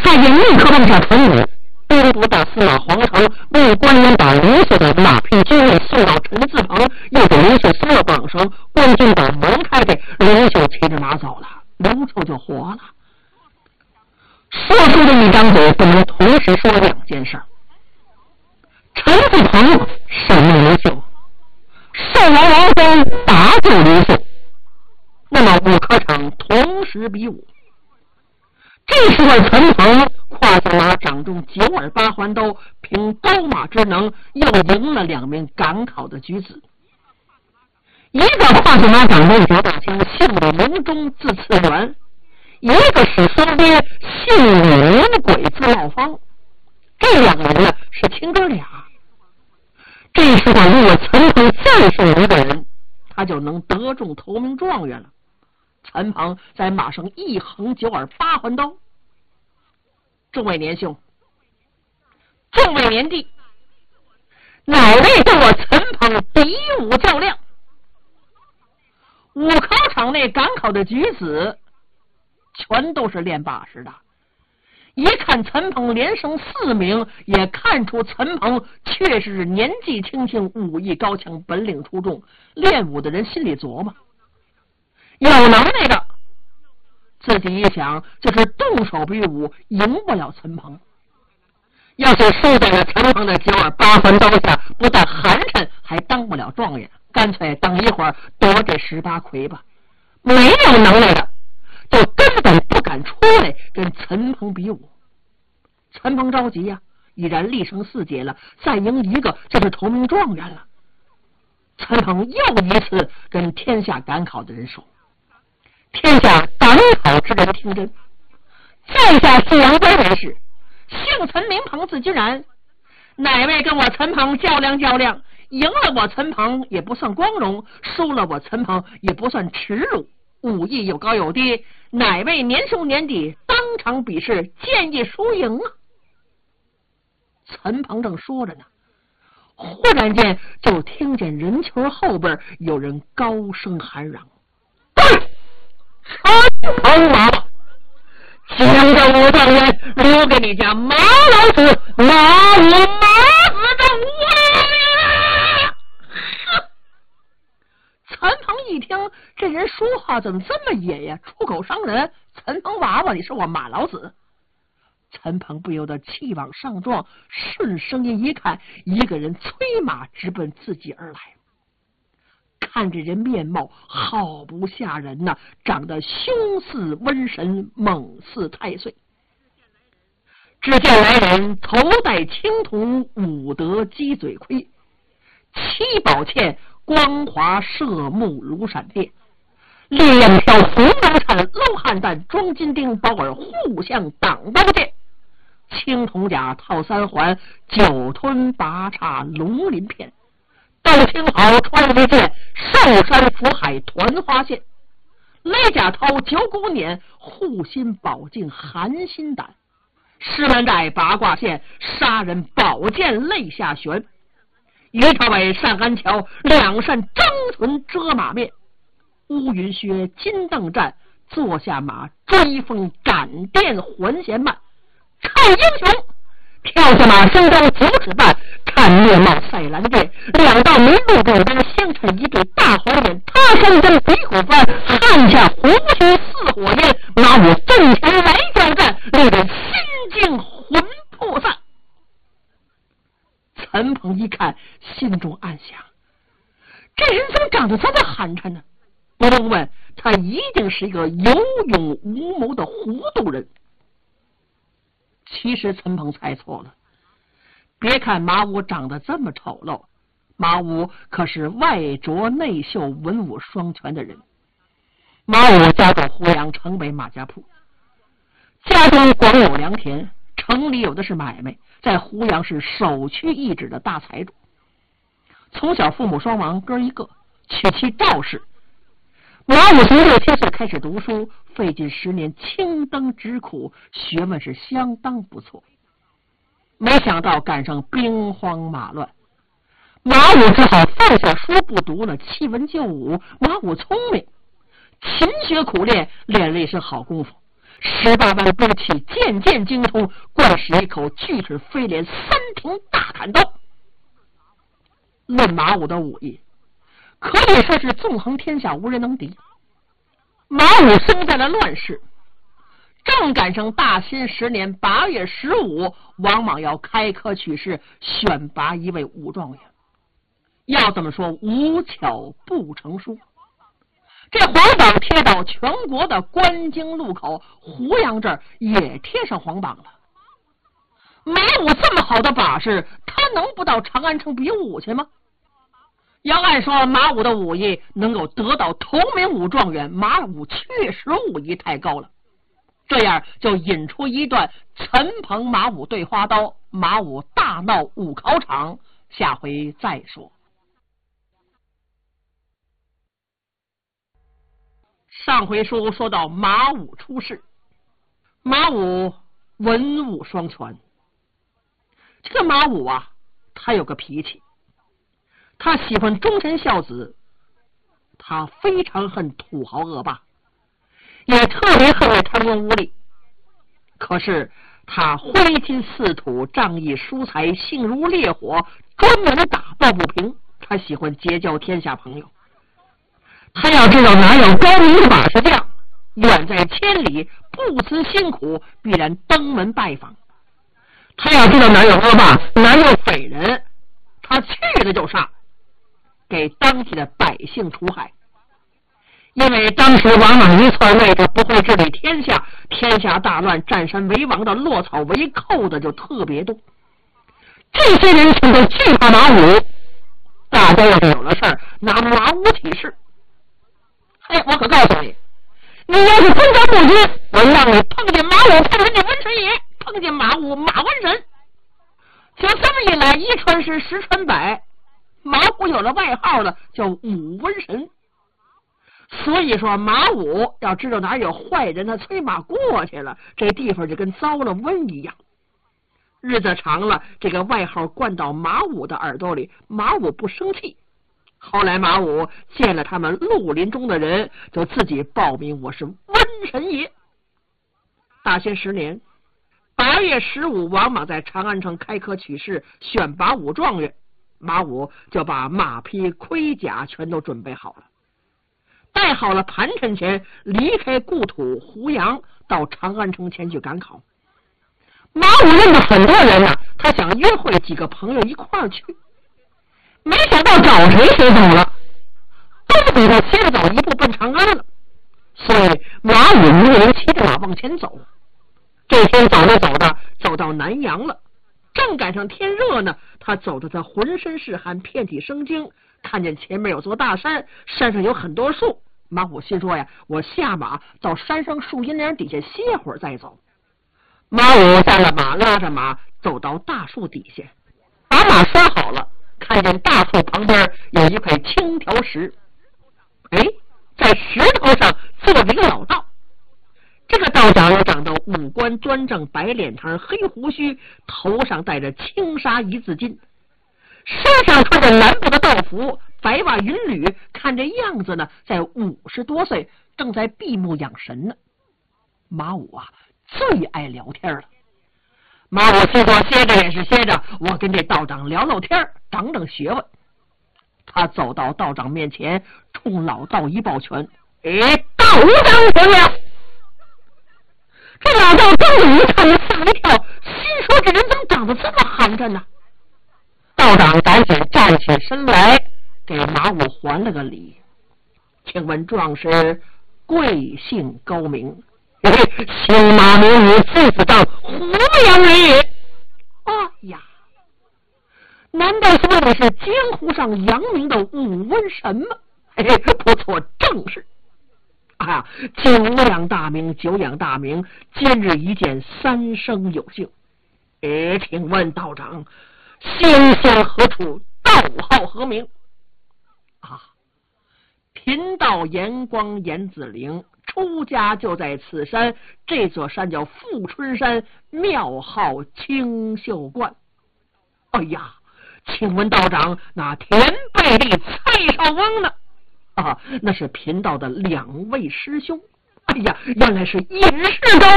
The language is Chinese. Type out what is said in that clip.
太监立刻往下传旨，兵部大司马黄成为官员把刘秀的马匹军队送到陈字旁，又给刘秀松了绑绳，官军把门开开，刘秀骑着马走了，刘秀就活了。说出的一张嘴不能同时说两件事。陈字旁审问刘秀，寿王王公打救刘秀，那么武科场同时比武。这时候陈鹏跨下马，掌中9耳8环刀，凭刀马之能，又赢了2名赶考的举子。一个跨下马掌中9把枪，姓李名忠字次元；一个是孙爹，姓李鬼字茂方。这2个人呢是亲哥俩。这时候如果陈鹏再送一个人，他就能得中头名状元了。陈鹏在马上一横9耳8环刀。众位年兄，众位年弟，哪位跟我陈鹏比武较量？武考场内赶考的举子全都是练把式的，一看陈鹏连胜4名，也看出陈鹏确实是年纪轻轻，武艺高强，本领出众。练武的人心里琢磨，有能耐的自己一想，就是动手比武，赢不了陈鹏。要是输在了陈鹏的9耳8环刀下，不但寒碜，还当不了状元。干脆等一会儿夺这18魁吧。没有能耐的，就根本不敢出来跟陈鹏比武。陈鹏着急呀，已然力胜4捷了，再赢一个就是头名状元了。陈鹏又一次跟天下赶考的人说：“天下赶考之人听真，在下泗阳关人士，姓陈名鹏字君然，哪位跟我陈鹏较量较量？赢了我陈鹏也不算光荣，输了我陈鹏也不算耻辱。武艺有高有低，哪位年兄年弟当场比试，建议输赢啊？”陈鹏正说着呢，忽然间就听见人群后边有人高声喊嚷：“对，陈鹏娃娃，将这武状元留给你家马老子，马武马子的我！”陈鹏一听这人说话怎么这么野呀，出口伤人。陈鹏娃娃，你是我马老子。陈鹏不由得气往上撞，顺声音一看，一个人催马直奔自己而来。看这人面貌好不吓人呐，长得凶似瘟神，猛似太岁。只见来人头戴青铜，五德鸡嘴盔，七宝剑光华射目如闪电，两条红毛铲，露汗蛋，装金钉，包耳互相挡刀剑。青铜甲套3环，9吞拔叉龙鳞片，斗青袍穿飞剑，寿山福海团花线，雷甲掏9股捻，护心宝镜寒心胆，石门寨八卦线，杀人宝剑肋下悬，于朝伟上鞍桥，2扇张唇遮马面，乌云靴金镫战，坐下马追风赶电环弦慢，看英雄跳下马身高9尺半，看面貌赛蓝鬣，2道明目顶灯相衬一对大黄眼，他山根鼻虎翻，汗下胡须似火焰，马武阵前来交战，令人心惊魂魄散。陈鹏一看，心中暗想，这人怎么长得这么寒碜呢？不用问，他一定是一个有勇无谋的糊涂人。其实陈鹏猜错了，别看马武长得这么丑陋，马武可是外拙内秀，文武双全的人。马武家住湖阳城北马家铺，家中广有良田，城里有的是买卖，在湖阳是首屈一指的大财主。从小父母双亡，哥一个，娶妻赵氏。马武从6、7岁开始读书，费尽10年，青灯直苦，学问是相当不错。没想到赶上兵荒马乱，马武只好放下书不读了，弃文就武。马武聪明，勤学苦练，练了一身好功夫。 18万兵器渐渐精通，惯使一口巨齿飞镰3挺大砍刀。论马武的武艺，可以说是纵横天下无人能敌。马武生在了乱世，正赶上大辛10年8月15，王莽要开科取士，选拔一位武状元。要这么说，无巧不成书。这皇榜贴到全国的关京路口，湖阳这儿也贴上皇榜了。马武这么好的把式，他能不到长安城比武去吗？要按说马武的武艺能够得到头名武状元，马武确实武艺太高了。这样就引出一段陈鹏马武对花刀，马武大闹武考场，下回再说。上回书说到马武出世，马武文武双全。这个马武啊，他有个脾气，他喜欢忠臣孝子，他非常恨土豪恶霸，也特别恨那贪官污吏。可是他挥金似土，仗义疏财，性如烈火，专门打抱不平。他喜欢结交天下朋友，他要知道哪有高明的把式匠，远在千里，不辞辛苦，必然登门拜访。他要知道哪有恶霸，哪有匪人，他去了就杀，给当地的百姓除害。因为当时王莽一篡位，他不会治理天下，天下大乱，占山为王的，落草为寇的就特别多。这些人全都惧怕马武，大家要是有了事儿，拿马武起事。我可告诉你，你要是真当不知，我让你碰见马武，碰见瘟神爷，碰见马武，马瘟神。就这么一来，一传十，十传百，马武有了外号了，叫武瘟神。所以说马武要知道哪有坏人，他催马过去了，这地方就跟遭了瘟一样。日子长了，这个外号灌到马武的耳朵里，马武不生气。后来马武见了他们绿林中的人，就自己报名，我是瘟神爷。大辛10年8月15，王莽在长安城开科取士，选拔武状元。马武就把马匹盔甲全都准备好了，带好了盘缠钱，离开故土湖阳，到长安城前去赶考。马武认识很多人呢，他想约会几个朋友一块儿去，没想到找谁谁走了，都比他先走一步奔长安了。所以马武一个人骑着马往前走。这天走着走着，走到南阳了，正赶上天热呢，他走得他浑身是汗，遍体生津，看见前面有座大山，山上有很多树。马武心说呀，我下马到山上树荫梁底下歇会儿再走。马武下了马，拉着马走到大树底下，把马拴好了，看见大树旁边有一块青条石，在石头上坐着一个老道。这个道长长得五官端正，白脸膛，黑胡须，头上戴着青纱一字巾，身上穿着蓝布的道服，白袜云履，看这样子呢，在50多岁，正在闭目养神呢。马武啊，最爱聊天了。马武心说，歇着也是歇着，我跟这道长聊聊天，长长学问。他走到道长面前，冲老道一抱拳，道长怎么样？这老道刚一看，吓一跳，心说这人怎么长得这么寒碜呢？道长赶紧站起身来，给马武还了个礼。请问壮士贵姓高名？姓马名武，字子当，湖阳人也。难道说的是江湖上扬名的武瘟神吗？不错，正是。久仰大名，久仰大名，今日一见，三生有幸。请问道长，姓乡何处？道号何名？贫道严光严子陵，出家就在此山，这座山叫富春山，庙号清秀观。请问道长，那田贝利、蔡少翁呢？那是贫道的2位师兄。原来是隐士高